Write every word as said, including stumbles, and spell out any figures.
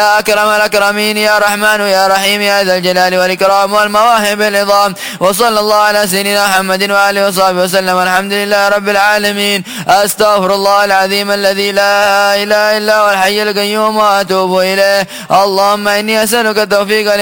يا أكرم الأكرمين يا رحمن يا رحيم يا ذا الجلال والإكرام والمواهب العظام. وصلى الله على سيدنا محمد وآله وصحبه وسلم. الحمد لله رب العالمين. أستغفر الله العظيم الذي لا إله إلا هو الحي القيوم وأتوب إليه. اللهم إني أسألك التوفيق